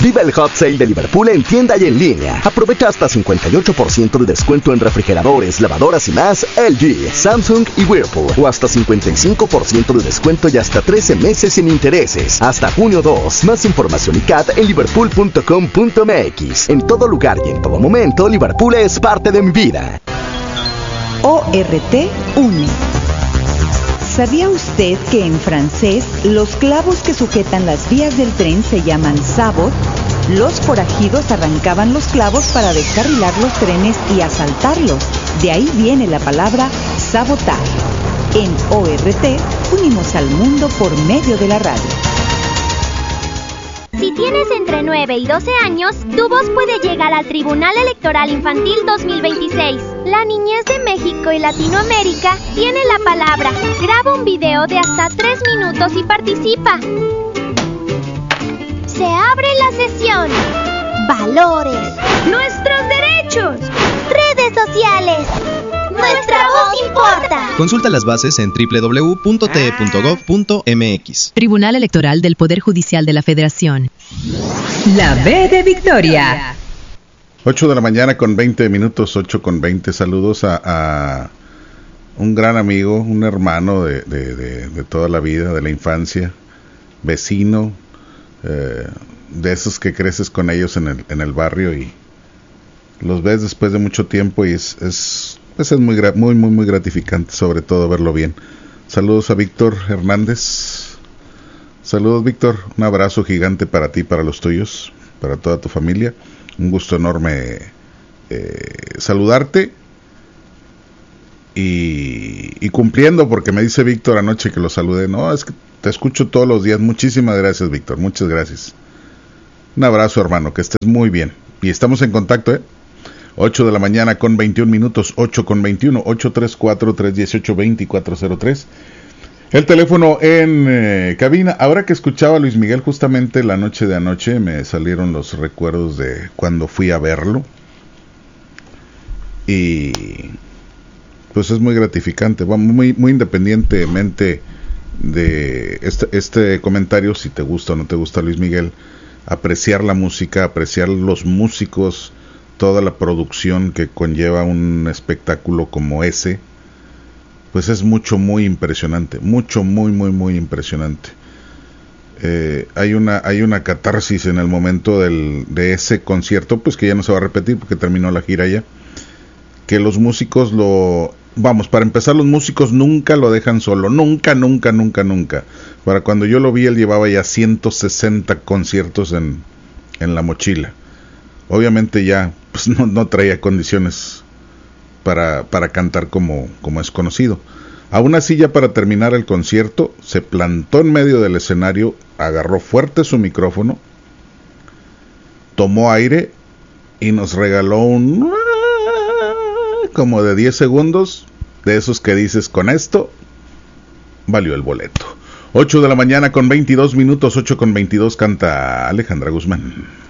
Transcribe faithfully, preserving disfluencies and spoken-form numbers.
Viva el Hot Sale de Liverpool en tienda y en línea. Aprovecha hasta cincuenta y ocho por ciento de descuento en refrigeradores, lavadoras y más L G, Samsung y Whirlpool. O hasta cincuenta y cinco por ciento de descuento y hasta trece meses sin intereses. Hasta junio dos. Más información y C A T en liverpool punto com punto m x. En todo lugar y en todo momento, Liverpool es parte de mi vida. O R T une. ¿Sabía usted que en francés los clavos que sujetan las vías del tren se llaman sabot? Los forajidos arrancaban los clavos para descarrilar los trenes y asaltarlos. De ahí viene la palabra sabotar. En O R T unimos al mundo por medio de la radio. Si tienes entre nueve y doce años, tu voz puede llegar al Tribunal Electoral Infantil dos mil veintiséis. La niñez de México y Latinoamérica tiene la palabra. Graba un video de hasta tres minutos y participa. Se abre la sesión. Valores. Nuestros derechos. Redes sociales. Nuestra voz importa. Consulta las bases en doble u doble u doble u punto t e punto gov punto m x. Tribunal Electoral del Poder Judicial de la Federación. La B de Victoria. ocho de la mañana con veinte minutos, ocho con veinte. Saludos a, a un gran amigo, un hermano de, de, de, de toda la vida, de la infancia, vecino, eh, de esos que creces con ellos en el, en el barrio y los ves después de mucho tiempo y es... es Pues es muy, muy, muy, muy gratificante, sobre todo verlo bien. Saludos a Víctor Hernández. Saludos, Víctor. Un abrazo gigante para ti, para los tuyos, para toda tu familia. Un gusto enorme eh, saludarte. Y, y cumpliendo, porque me dice Víctor anoche que lo saludé. No, es que te escucho todos los días. Muchísimas gracias, Víctor. Muchas gracias. Un abrazo, hermano. Que estés muy bien. Y estamos en contacto, ¿eh? ocho de la mañana con veintiún minutos, ocho con veintiuno, ocho tres cuatro, tres uno ocho, dos cuatro cero tres. El teléfono en eh, cabina. Ahora que escuchaba a Luis Miguel justamente la noche de anoche, me salieron los recuerdos de cuando fui a verlo. Y pues es muy gratificante, muy, muy independientemente de este, este comentario, si te gusta o no te gusta Luis Miguel, apreciar la música, apreciar los músicos, toda la producción que conlleva un espectáculo como ese, pues es mucho, muy impresionante, mucho, muy, muy, muy impresionante. Eh, hay una hay una catarsis en el momento del, de ese concierto, pues que ya no se va a repetir porque terminó la gira ya, que los músicos lo... Vamos, para empezar, los músicos nunca lo dejan solo, nunca, nunca, nunca, nunca. Para cuando yo lo vi, él llevaba ya ciento sesenta conciertos en, en la mochila. Obviamente ya pues no, no traía condiciones para, para cantar como, como es conocido. Aún así, ya para terminar el concierto, se plantó en medio del escenario, agarró fuerte su micrófono, tomó aire y nos regaló un... como de diez segundos, de esos que dices, con esto valió el boleto. ocho de la mañana con veintidós minutos, ocho con veintidós, canta Alejandra Guzmán.